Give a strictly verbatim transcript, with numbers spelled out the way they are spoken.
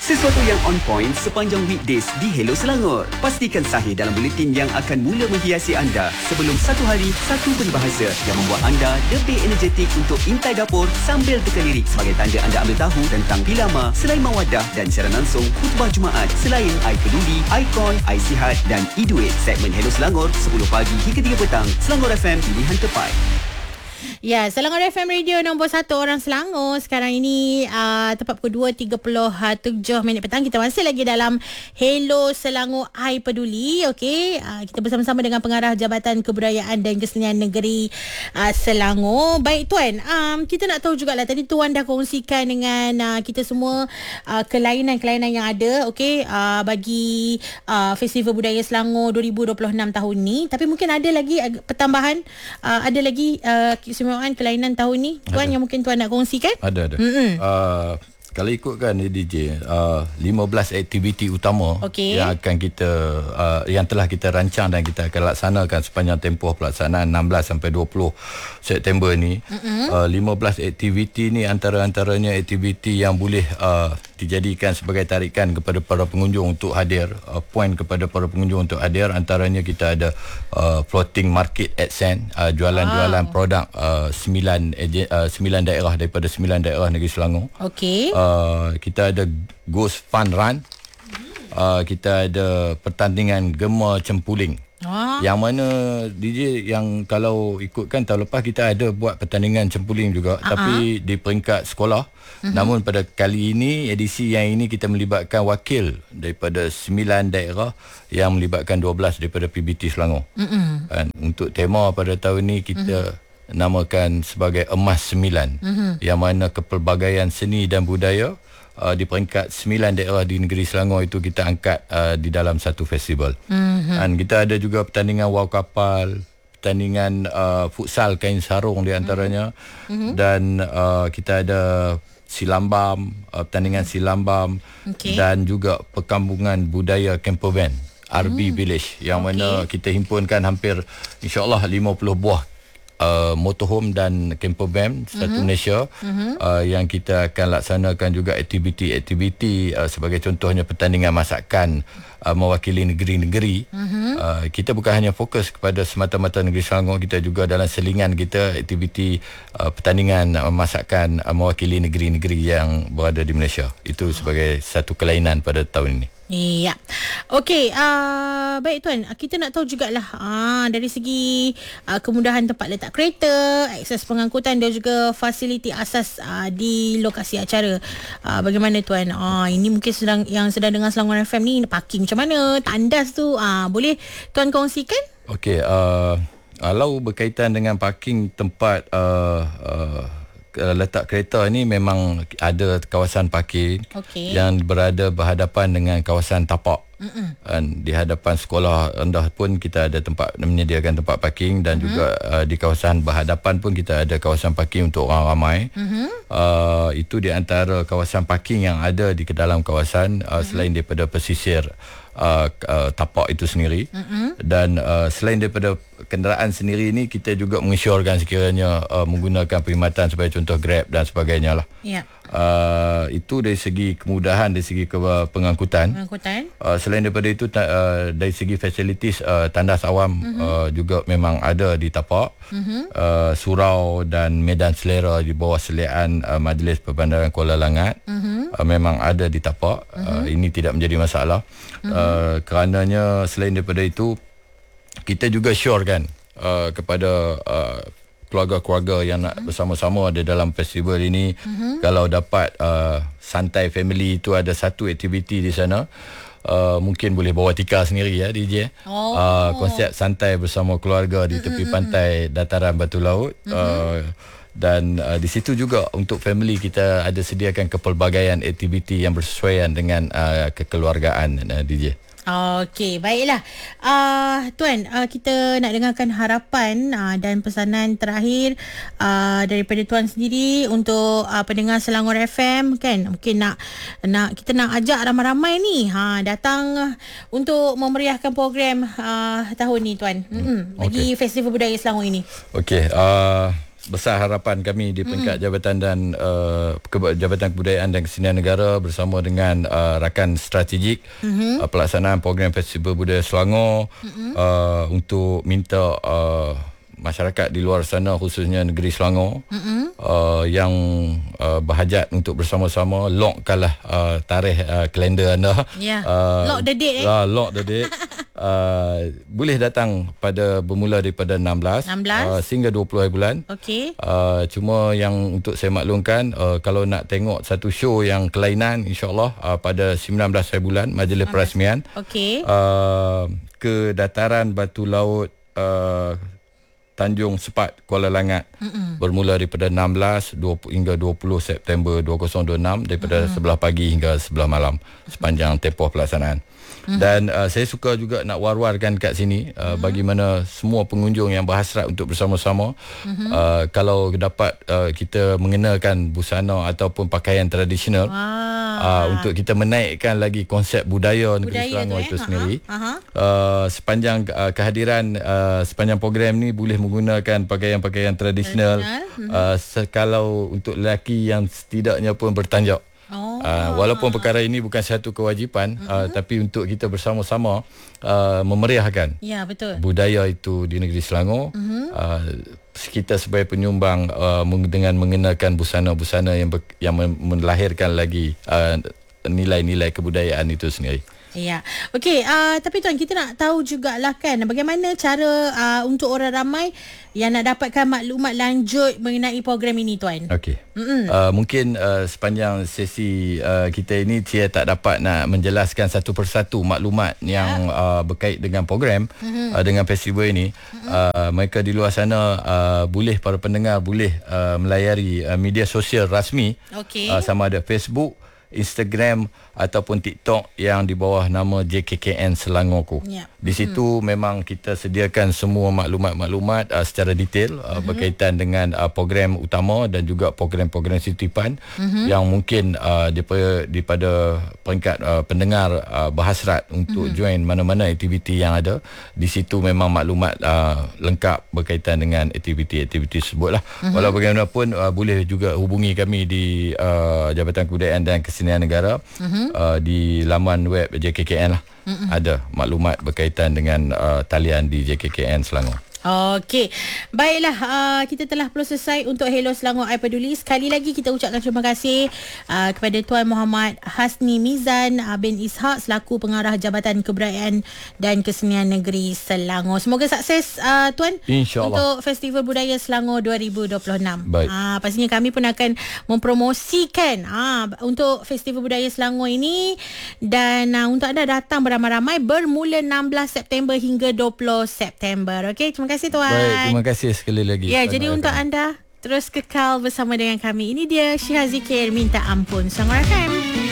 Sesuatu yang on point sepanjang weekdays di Hello Selangor. Pastikan sahih dalam buletin yang akan mula menghiasi anda sebelum satu hari, satu peribahasa yang membuat anda lebih energetik untuk intai dapur sambil teka lirik sebagai tanda anda ambil tahu tentang Pilama, Selain Mawadah dan siaran langsung khutbah Jumaat selain I Peduli, Ikon, I Sihat dan iDuit. Segmen Hello Selangor sepuluh pagi hingga tiga petang. Selangor F M, pilihan tepat. Ya, Selangor F M Radio nombor satu orang Selangor. Sekarang ini uh, tepat pukul dua tiga puluh tujuh minit petang. Kita masih lagi dalam Hello Selangor I Peduli. Okey, uh, kita bersama-sama dengan Pengarah Jabatan Kebudayaan dan Kesenian Negeri uh, Selangor. Baik Tuan, um, kita nak tahu jugalah, tadi Tuan dah kongsikan dengan uh, kita semua uh, kelainan-kelainan yang ada, okey, uh, bagi uh, Festival Budaya Selangor dua ribu dua puluh enam tahun ni. Tapi mungkin ada lagi uh, pertambahan, uh, ada lagi uh, keistimewaan kelainan tahun ni Tuan, ada, yang mungkin Tuan nak kongsikan? Ada ada. Uh, kalau ikutkan D J, uh, lima belas aktiviti utama okay. yang akan kita uh, yang telah kita rancang dan kita akan laksanakan sepanjang tempoh pelaksanaan enam belas sampai dua puluh September ni. uh, lima belas aktiviti ni antara-antaranya aktiviti yang boleh uh, dijadikan sebagai tarikan kepada para pengunjung untuk hadir, uh, point kepada para pengunjung untuk hadir. Antaranya kita ada uh, floating market at Sand, uh, jualan-jualan wow. produk uh, sembilan uh, sembilan daerah daripada sembilan daerah negeri Selangor. Okey. Uh, kita ada Ghost Fun Run. Uh, kita ada pertandingan Gema Cempuling. Ah. Yang mana D J, yang kalau ikutkan tahun lepas kita ada buat pertandingan cempuling juga, uh-huh. tapi di peringkat sekolah. Uh-huh. Namun pada kali ini, edisi yang ini kita melibatkan wakil daripada sembilan daerah yang melibatkan dua belas daripada P B T Selangor. Uh-huh. Dan untuk tema pada tahun ini kita uh-huh. namakan sebagai Emas Sembilan, uh-huh. yang mana kepelbagaian seni dan budaya Uh, di peringkat sembilan daerah di negeri Selangor itu kita angkat uh, di dalam satu festival. Mm-hmm. Dan kita ada juga pertandingan wow kapal, pertandingan uh, futsal kain sarung di antaranya. Mm-hmm. Dan uh, kita ada silambam, uh, pertandingan silambam, okay. dan juga perkampungan budaya campervan R B mm. Village, yang okay. mana kita himpunkan hampir insya-Allah lima puluh buah Uh, motorhome dan campervan satu uh-huh. Malaysia, uh-huh. uh, yang kita akan laksanakan juga aktiviti-aktiviti uh, sebagai contohnya pertandingan masakan uh, mewakili negeri-negeri. Uh-huh. Uh, kita bukan hanya fokus kepada semata-mata negeri Selangor, kita juga dalam selingan kita aktiviti uh, pertandingan uh, masakan uh, mewakili negeri-negeri yang berada di Malaysia. Itu sebagai satu kelainan pada tahun ini. Ya. Okey, uh, baik Tuan, kita nak tahu jugalah uh, dari segi uh, kemudahan tempat letak kereta, akses pengangkutan dan juga fasiliti asas uh, di lokasi acara. Uh, bagaimana Tuan? Uh, ini mungkin sedang yang sedang dengar Selangor F M ni, parking macam mana? Tandas tu, uh, boleh Tuan kongsikan? Okey, uh, kalau berkaitan dengan parking tempat uh, uh, letak kereta ni, memang ada kawasan parking okay. yang berada berhadapan dengan kawasan tapak. Dan di hadapan sekolah rendah pun kita ada tempat menyediakan tempat parking, dan uh-huh. juga uh, di kawasan berhadapan pun kita ada kawasan parking untuk orang ramai. Uh-huh. Uh, itu di antara kawasan parking yang ada di dalam kawasan uh, uh-huh. selain daripada pesisir Uh, uh, tapak itu sendiri. Mm-hmm. Dan uh, selain daripada kenderaan sendiri ini, kita juga mengesyorkan sekiranya uh, menggunakan perkhidmatan sebagai contoh Grab dan sebagainya lah. Yeah. Uh, itu dari segi kemudahan, dari segi ke, uh, pengangkutan. Pengangkutan. Uh, selain daripada itu, ta- uh, dari segi facilities, uh, tandas awam mm-hmm. uh, juga memang ada di tapak. Mm-hmm. Uh, surau dan medan selera di bawah seliaan uh, Majlis Perbandaran Kuala Langat mm-hmm. uh, memang ada di tapak. Mm-hmm. Uh, ini tidak menjadi masalah. Mm-hmm. Uh, kerananya selain daripada itu, kita juga syorkan uh, kepada uh, keluarga-keluarga yang nak bersama-sama ada dalam festival ini, uh-huh. kalau dapat uh, santai family, itu ada satu aktiviti di sana. Uh, mungkin boleh bawa tikar sendiri ya D J. Oh. Uh, konsep santai bersama keluarga di tepi uh-huh. pantai dataran Batu Laut. Uh-huh. Uh, dan uh, di situ juga untuk family kita ada sediakan kepelbagaian aktiviti yang bersesuaian dengan uh, kekeluargaan uh, D J. Okey, baiklah. Uh, Tuan, uh, kita nak dengarkan harapan uh, dan pesanan terakhir uh, daripada Tuan sendiri untuk uh, pendengar Selangor F M, kan? Mungkin nak nak kita nak ajak ramai-ramai ni ha datang untuk memeriahkan program uh, tahun ni Tuan. Hmm, bagi okay. Festival Budaya Selangor ini. Okey, uh, besar harapan kami di peringkat Jabatan dan uh, Jabatan Kebudayaan dan Kesenian Negara bersama dengan uh, rakan strategik mm-hmm. uh, pelaksanaan program Festival Budaya Selangor mm-hmm. uh, untuk minta uh, masyarakat di luar sana khususnya negeri Selangor mm-hmm. uh, yang uh, berhajat untuk bersama-sama lockkanlah uh, tarikh uh, kalender anda. Yeah. Uh, lock the date eh. Uh, lock the date. uh, boleh datang pada bermula daripada enam belas, enam belas. Uh, sehingga dua puluh hari bulan. Okey. Uh, cuma yang untuk saya maklumkan uh, kalau nak tengok satu show yang kelainan insya-Allah uh, pada sembilan belas hari bulan majlis perasmian. Okey. Uh, ke dataran Batu Laut uh, Tanjung Sepat, Kuala Langat. Mm-mm. Bermula daripada enam belas dua puluh hingga dua puluh September dua ribu dua puluh enam daripada Mm-mm. sebelah pagi hingga sebelah malam sepanjang tempoh pelaksanaan. Mm-hmm. Dan uh, saya suka juga nak war-warkan kat sini uh, mm-hmm. bagi mana semua pengunjung yang berhasrat untuk bersama-sama mm-hmm. uh, kalau dapat uh, kita mengenakan busana ataupun pakaian tradisional uh, untuk kita menaikkan lagi konsep budaya, budaya negeri Selangor itu, eh? itu sendiri. Uh-huh. Uh, sepanjang uh, kehadiran uh, sepanjang program ni boleh menggunakan pakaian-pakaian tradisional mm-hmm. uh, kalau untuk lelaki yang setidaknya pun bertanjak. Oh. Uh, walaupun perkara ini bukan satu kewajipan mm-hmm. uh, tapi untuk kita bersama-sama uh, memeriahkan ya, betul. budaya itu di negeri Selangor mm-hmm. uh, kita sebagai penyumbang uh, dengan mengenakan busana-busana yang ber, yang melahirkan lagi uh, nilai-nilai kebudayaan itu sendiri. Ya. Okey, uh, tapi tuan kita nak tahu jugalah kan bagaimana cara uh, untuk orang ramai yang nak dapatkan maklumat lanjut mengenai program ini tuan. Okey. Uh, mungkin uh, sepanjang sesi uh, kita ini saya tak dapat nak menjelaskan satu persatu maklumat yang uh, berkait dengan program mm-hmm. uh, dengan festival ini. Mm-hmm. Uh, mereka di luar sana uh, boleh para pendengar boleh uh, melayari uh, media sosial rasmi. Okey. Uh, sama ada Facebook, Instagram ataupun TikTok yang di bawah nama J K K N Selangorku. Yeah. Di situ hmm. memang kita sediakan semua maklumat-maklumat uh, secara detail uh, hmm. berkaitan dengan uh, program utama dan juga program-program sitipan hmm. yang mungkin uh, daripada, daripada peringkat uh, pendengar uh, berhasrat untuk hmm. join mana-mana aktiviti yang ada. Di situ memang maklumat uh, lengkap berkaitan dengan aktiviti-aktiviti tersebut lah. Hmm. Walau bagaimanapun uh, boleh juga hubungi kami di uh, Jabatan Kebudayaan dan Kesenian Negara. Hmm. Uh, di laman web J K K N lah. Mm-mm. Ada maklumat berkaitan dengan uh, talian di J K K N Selangor. Okey. Baiklah, uh, kita telah perlu selesai untuk Hello Selangor I Peduli. Sekali lagi kita ucapkan terima kasih uh, kepada Tuan Muhammad Hasni Mizan uh, bin Ishak selaku Pengarah Jabatan Kebudayaan dan Kesenian Negeri Selangor. Semoga sukses uh, Tuan untuk Festival Budaya Selangor dua ribu dua puluh enam. Baik. Uh, pastinya kami pun akan mempromosikan uh, untuk Festival Budaya Selangor ini dan uh, untuk anda datang beramai-ramai bermula enam belas September hingga dua puluh September. Okey, terima kasih. Terima kasih Tuan. Baik, terima kasih sekali lagi. Ya, jadi untuk anda terus kekal bersama dengan kami. Ini dia Syiha Zikir Minta Ampun Selangor F M.